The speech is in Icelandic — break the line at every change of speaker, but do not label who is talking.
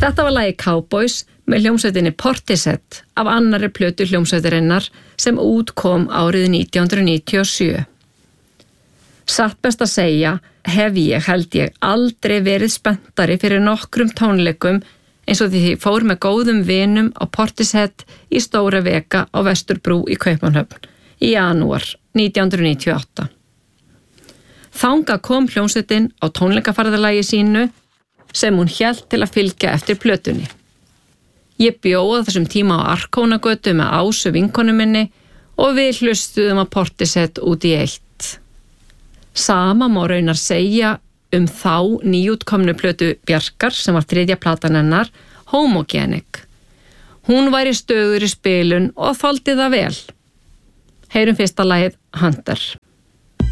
Þetta var lagið Cowboys með hljómsveitinni Portishead af annarri plötu hljómsveitarinnar sem útkom árið 1997. Satt best að segja held ég aldrei verið spenntari fyrir nokkrum tónleikum eins og því fór með góðum vinum á Portishead í Stóra Vega á Vesturbrú í Kaupmannahöfn í janúar 1998. Þangað kom hljómsveitin á tónleikaferðalagi sínu sem hún hélt til að fylgja eftir plötunni. Ég bjó á þessum tíma á Arkónagötu með Ásu vinkonu minni og við hlustuðum á Portishead út í eitt. Sama má raunar segja þá nýútkomnu plötu Bjarkar sem var 3. platan hennar, Homogenic. Hún væri stöður í spilun og þoldi það vel. Heyrum fyrsta lagið Hunter.